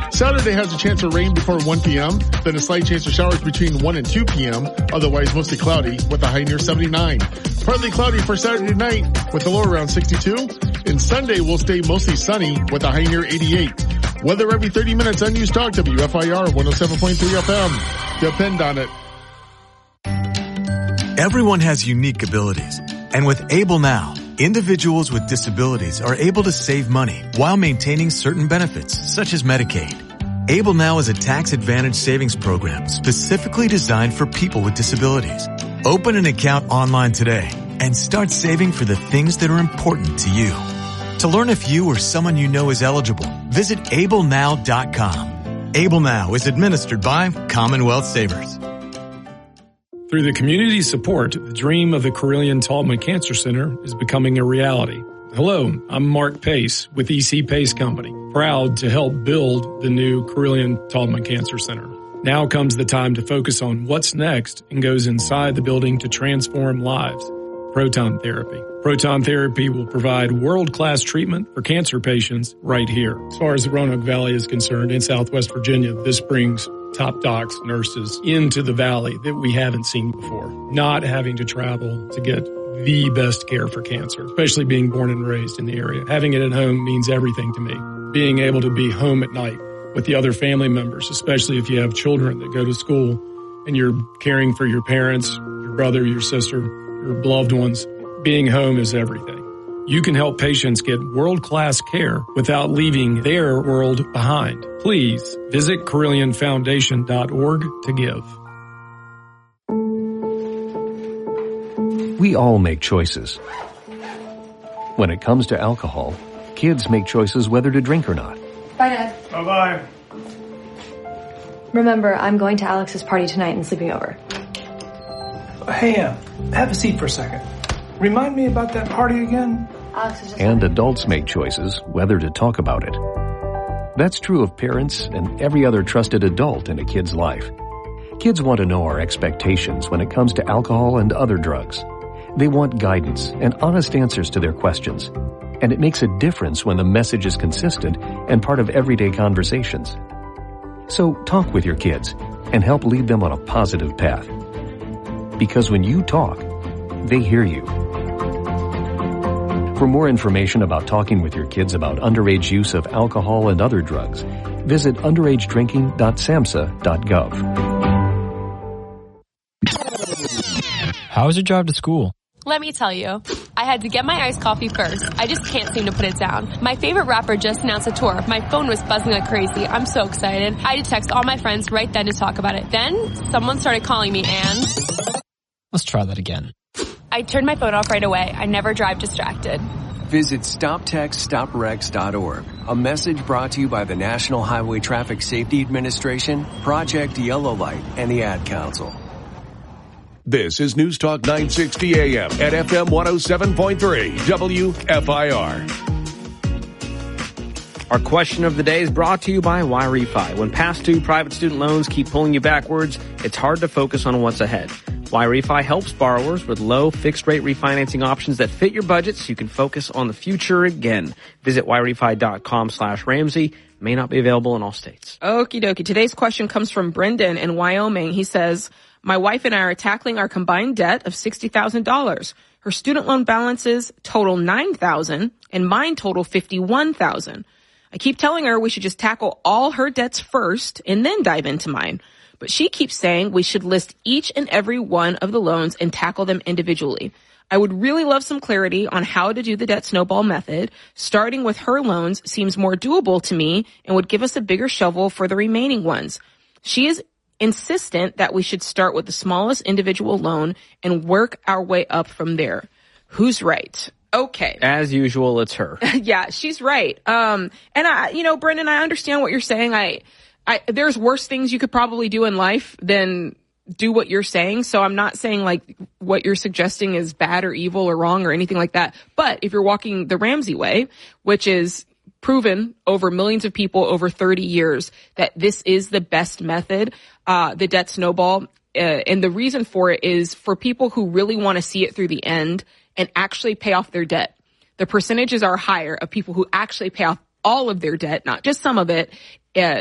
Saturday has a chance for rain before 1 p.m., then a slight chance of showers between 1 and 2 p.m., otherwise mostly cloudy with a high near 79. Partly cloudy for Saturday night with a low around 62, and Sunday will stay mostly sunny with a high near 88. Weather every 30 minutes on News Talk WFIR 107.3 FM. Depend on it. Everyone has unique abilities, and with Able Now, individuals with disabilities are able to save money while maintaining certain benefits, such as Medicaid. Able Now is a tax-advantaged savings program specifically designed for people with disabilities. Open an account online today and start saving for the things that are important to you. To learn if you or someone you know is eligible, visit ablenow.com. Able Now is administered by Commonwealth Savers. Through the community support, the dream of the Carilion-Taubman Cancer Center is becoming a reality. Hello, I'm Mark Pace with EC Pace Company, proud to help build the new Carilion-Taubman Cancer Center. Now comes the time to focus on what's next and goes inside the building to transform lives. Proton therapy. Proton therapy will provide world-class treatment for cancer patients right here. As far as the Roanoke Valley is concerned, in Southwest Virginia, this brings top docs, nurses into the valley that we haven't seen before. Not having to travel to get the best care for cancer, especially being born and raised in the area. Having it at home means everything to me. Being able to be home at night with the other family members, especially if you have children that go to school and you're caring for your parents, your brother, your sister, your loved ones. Being home is everything. You can help patients get world-class care without leaving their world behind. Please visit CarillionFoundation.org to give. We all make choices. When it comes to alcohol, kids make choices whether to drink or not. Bye, Dad. Bye-bye. Remember, I'm going to Alex's party tonight and sleeping over. Hey, have a seat for a second. Remind me about that party again? And adults make choices whether to talk about it. That's true of parents and every other trusted adult in a kid's life. Kids want to know our expectations when it comes to alcohol and other drugs. They want guidance and honest answers to their questions. And it makes a difference when the message is consistent and part of everyday conversations. So talk with your kids and help lead them on a positive path. Because when you talk, they hear you. For more information about talking with your kids about underage use of alcohol and other drugs, visit underagedrinking.samhsa.gov. How was your drive to school? Let me tell you, I had to get my iced coffee first. I just can't seem to put it down. My favorite rapper just announced a tour. My phone was buzzing like crazy. I'm so excited. I had to text all my friends right then to talk about it. Then someone started calling me and... Let's try that again. I turned my phone off right away. I never drive distracted. Visit StopTextStopWrecks.org. A message brought to you by the National Highway Traffic Safety Administration, Project Yellow Light, and the Ad Council. This is News Talk 960 AM at FM 107.3 WFIR. Our question of the day is brought to you by YRefi. When past due private student loans keep pulling you backwards, it's hard to focus on what's ahead. YRefi helps borrowers with low fixed-rate refinancing options that fit your budget so you can focus on the future again. Visit YRefi.com/Ramsey. May not be available in all states. Okie dokie. Today's question comes from Brendan in Wyoming. He says, my wife and I are tackling our combined debt of $60,000. Her student loan balances total $9,000 and mine total $51,000. I keep telling her we should just tackle all her debts first and then dive into mine. But she keeps saying we should list each and every one of the loans and tackle them individually. I would really love some clarity on how to do the debt snowball method. Starting with her loans seems more doable to me and would give us a bigger shovel for the remaining ones. She is insistent that we should start with the smallest individual loan and work our way up from there. Who's right? Okay. As usual, it's her. Yeah, she's right. And Brendan, I understand what you're saying. There's worse things you could probably do in life than do what you're saying. So I'm not saying like what you're suggesting is bad or evil or wrong or anything like that. But if you're walking the Ramsey way, which is proven over millions of people over 30 years that this is the best method, the debt snowball, and the reason for it is for people who really want to see it through the end and actually pay off their debt. The percentages are higher of people who actually pay off all of their debt, not just some of it,